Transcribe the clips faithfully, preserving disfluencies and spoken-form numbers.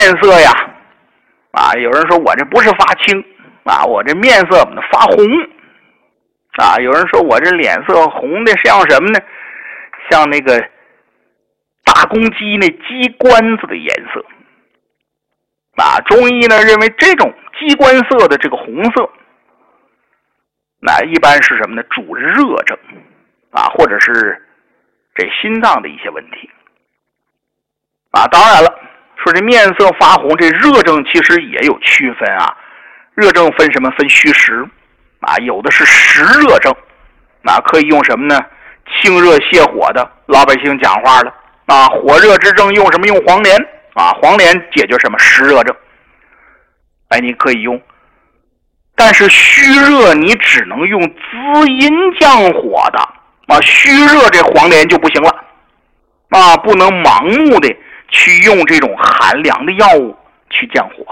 面色呀，啊，有人说我这不是发青啊，我这面色怎么发红啊？有人说我这脸色红的像什么呢？像那个大公鸡那鸡冠子的颜色啊。中医呢认为这种鸡冠色的这个红色，那一般是什么呢？主热症啊，或者是这心脏的一些问题啊。当然了，说这面色发红，这热症其实也有区分啊。热症分什么？分虚实啊，有的是实热症啊，可以用什么呢？清热泻火的，老百姓讲话了啊。火热之症用什么？用黄连啊，黄连解决什么？实热症。哎，你可以用。但是虚热你只能用滋阴降火的啊，虚热这黄连就不行了啊，不能盲目的去用这种寒凉的药物去降火。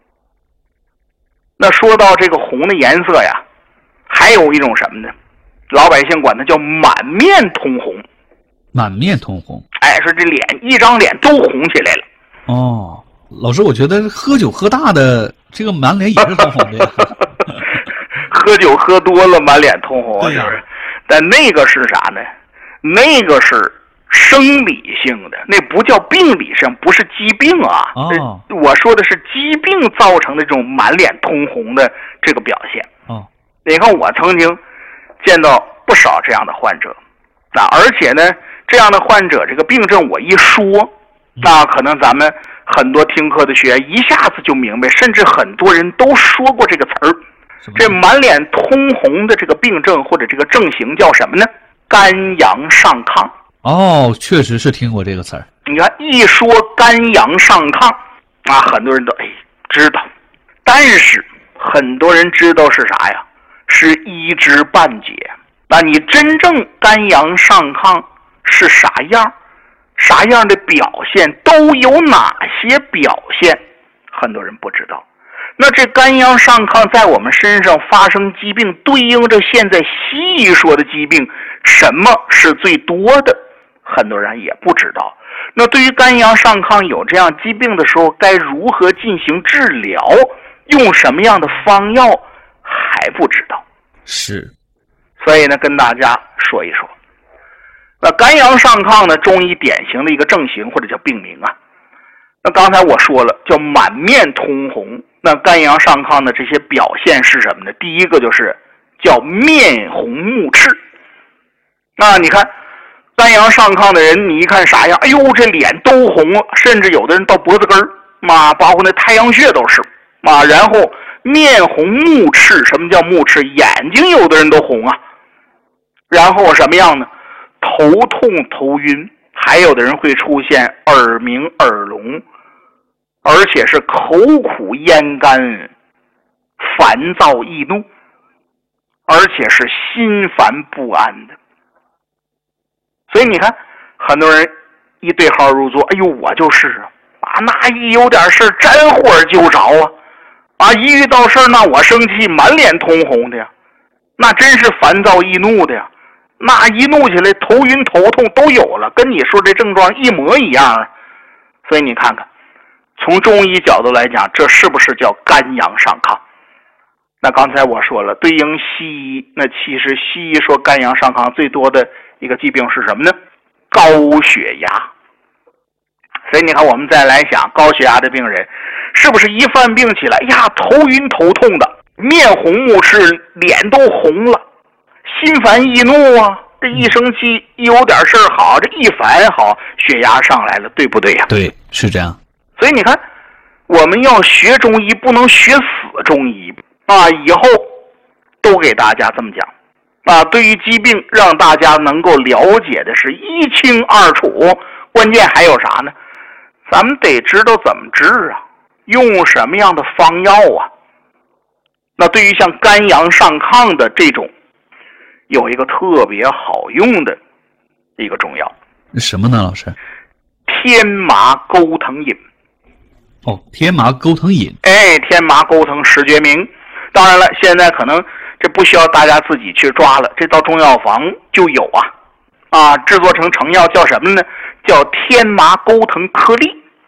那说到这个红的颜色呀，还有一种什么呢？老百姓管它叫满面通红。 满面通红， 哎，说这脸一张脸都红起来了。 哦，老师，我觉得喝酒喝大的这个满脸也是通红的呀。 喝酒喝多了满脸通红， 对呀、 就是，但那个是啥呢？那个是生理性的，那不叫病理上，不是疾病啊。 哦， 我说的是疾病造成的这种满脸通红的这个表现。 哦， 你看我曾经见到不少这样的患者，啊，而且呢，这样的患者这个病症我一说，那可能咱们很多听课的学员一下子就明白，甚至很多人都说过这个词儿。这满脸通红的这个病症或者这个症型叫什么呢？肝阳上亢。 哦，确实是听过这个词儿。 你看一说肝阳上亢啊，很多人都哎知道，但是很多人知道是啥呀？是一知半解。那你真正肝阳上亢是啥样？啥样的表现？都有哪些表现？很多人不知道。那这肝阳上亢在我们身上发生疾病，对应着现在西医说的疾病，什么是最多的？很多人也不知道。那对于肝阳上亢有这样疾病的时候，该如何进行治疗？用什么样的方药？还不知道。 是。 所以呢，跟大家说一说。那肝阳上亢呢，中医典型的一个症型或者叫病名啊。那刚才我说了，叫满面通红。那肝阳上亢的这些表现是什么呢？第一个就是叫面红目赤。那你看肝阳上亢的人，你一看啥样？哎呦，这脸都红了，甚至有的人到脖子根儿，嘛，包括那太阳穴都是啊。然后面红目赤，什么叫目赤？眼睛有的人都红啊。然后什么样呢？头痛头晕，还有的人会出现耳鸣耳聋，而且是口苦咽干，烦躁易怒，而且是心烦不安的。所以你看，很多人一对号入座，哎呦，我就是啊，那一有点事沾火就着啊，啊，一遇到事儿，那我生气，满脸通红的呀，那真是烦躁易怒的呀。那一怒起来，头晕头痛都有了，跟你说这症状一模一样啊。所以你看看，从中医角度来讲，这是不是叫肝阳上亢？那刚才我说了，对应西医，那其实西医说肝阳上亢最多的一个疾病是什么呢？高血压。所以你看，我们再来想，高血压的病人是不是一犯病起来，呀，头晕头痛的，面红目赤，脸都红了，心烦易怒啊，这一生气一有点事儿好，这一烦好，血压上来了，对不对呀？ 对，是这样。 所以你看，我们要学中医，不能学死中医啊！以后都给大家这么讲啊。对于疾病，让大家能够了解的是一清二楚。关键还有啥呢？咱们得知道怎么治啊，用什么样的方药啊。那对于像肝阳上亢的这种，有一个特别好用的一个中药， 什么呢，老师？ 天麻钩藤饮。 哦，天麻钩藤饮。 哎，天麻钩藤石决明。当然了，现在可能这不需要大家自己去抓了，这到中药房就有啊。啊，制作成成药叫什么呢？叫天麻钩藤颗粒。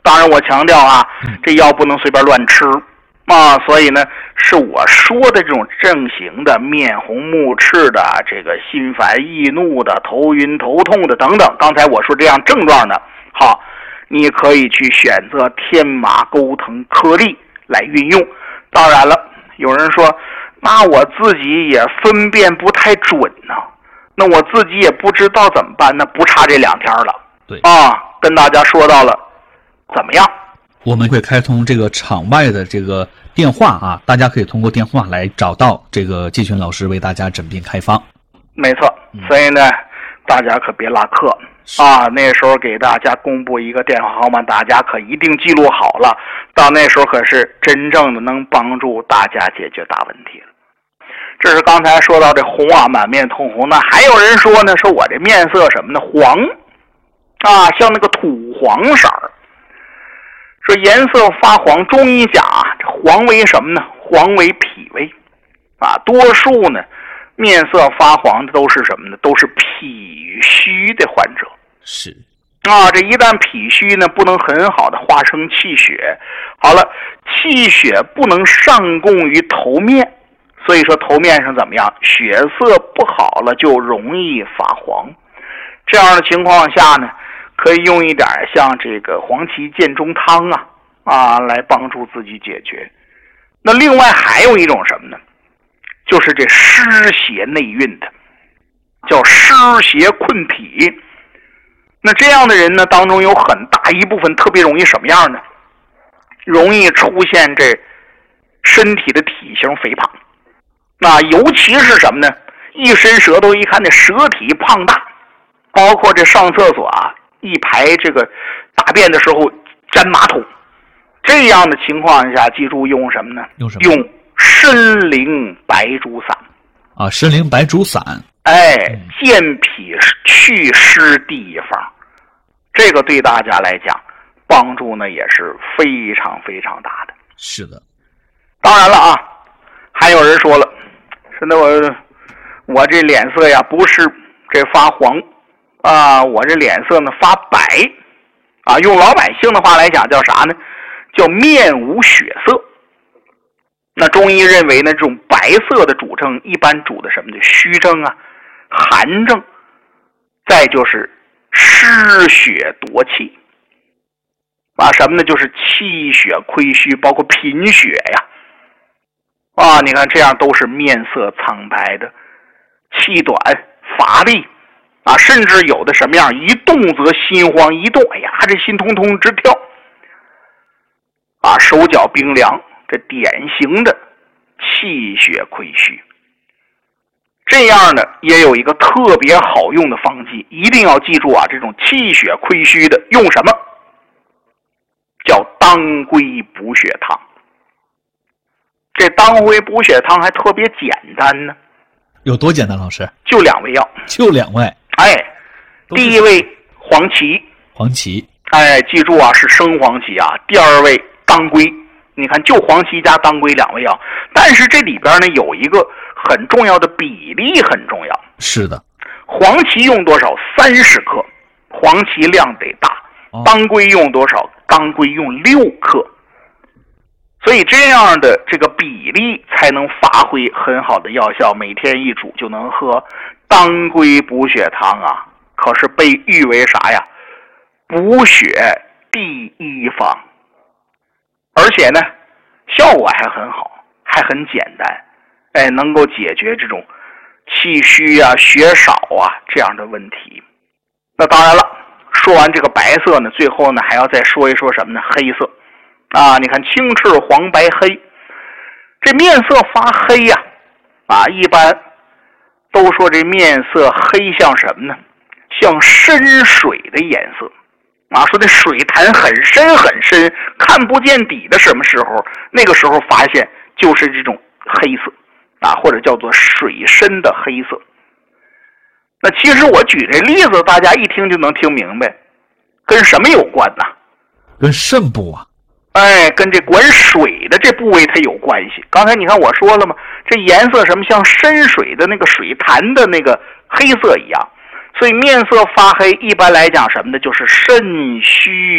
当然我强调啊，这药不能随便乱吃啊，所以呢是我说的这种症型的面红目赤的，这个心烦易怒的，头晕头痛的等等，刚才我说这样症状的，好，你可以去选择天麻钩藤颗粒来运用。当然了，有人说那我自己也分辨不太准呢、啊，那我自己也不知道怎么办，那不差这两天了。 对啊，跟大家说到了怎么样， 我们会开通这个场外的这个电话啊，大家可以通过电话来找到这个季群老师为大家诊病开方。 没错，所以呢、嗯、大家可别落课啊，那时候给大家公布一个电话号码，大家可一定记录好了，到那时候可是真正的能帮助大家解决大问题了。这是刚才说到这红啊，满面通红呢，还有人说呢，说我这面色什么呢，黄啊，像那个土黄色儿。说颜色发黄，中医讲啊，这黄为什么呢？黄为脾胃啊，多数呢面色发黄的都是什么呢？都是脾虚的患者。 是啊，这一旦脾虚呢，不能很好的化生气血，好了，气血不能上供于头面，所以说头面上怎么样？血色不好了，就容易发黄。这样的情况下呢，可以用一点像这个黄芪建中汤啊啊来帮助自己解决。那另外还有一种什么呢？就是这湿邪内蕴的，叫湿邪困脾。那这样的人呢，当中有很大一部分特别容易什么样呢？容易出现这身体的体型肥胖。那尤其是什么呢？一伸舌头一看，这舌体胖大，包括这上厕所啊，一排这个大便的时候沾马桶，这样的情况下，记住用什么呢？ 用什么？ 用参苓白术散啊，参苓白术散， 哎，健脾祛湿第一方，这个对大家来讲帮助呢也是非常非常大的。 是的， 当然了啊，还有人说了，说那我我这脸色呀不是这发黄啊，我这脸色呢发白啊，用老百姓的话来讲叫啥呢？叫面无血色。那中医认为呢，这种白色的主症一般主的什么呢？虚症啊、寒症，再就是失血夺气啊，什么呢？就是气血亏虚，包括贫血呀啊，你看这样都是面色苍白的，气短乏力啊，甚至有的什么样，一动则心慌，一动哎呀这心通通直跳啊，手脚冰凉，这典型的气血亏虚。这样呢也有一个特别好用的方剂，一定要记住啊，这种气血亏虚的用什么？叫当归补血汤。这当归补血汤还特别简单呢。 有多简单，老师？ 就两味药。 就两味。 哎，第一味黄芪。 黄芪。 哎，记住啊，是生黄芪啊。第二味当归。你看，就黄芪加当归两味药，但是这里边呢有一个很重要的比例很重要。 是的， 黄芪用多少？三十克，黄芪量得大。 哦、 当归用多少？当归用六克。所以这样的这个比例才能发挥很好的药效，每天一煮就能喝。当归补血汤啊，可是被誉为啥呀？补血第一方。而且呢，效果还很好，还很简单，哎，能够解决这种气虚啊、血少啊这样的问题。那当然了，说完这个白色呢，最后呢还要再说一说什么呢？黑色啊，你看青赤黄白黑，这面色发黑呀、啊，啊，一般都说这面色黑像什么呢？像深水的颜色。啊，说这水潭很深很深，看不见底的什么时候？那个时候发现就是这种黑色啊，或者叫做水深的黑色。那其实我举这例子，大家一听就能听明白，跟什么有关呢？ 跟肾部啊， 哎，跟这管水的这部位它有关系。刚才你看我说了吗？这颜色什么像深水的那个水潭的那个黑色一样。所以面色发黑，一般来讲什么呢？就是肾虚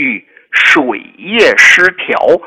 水液失调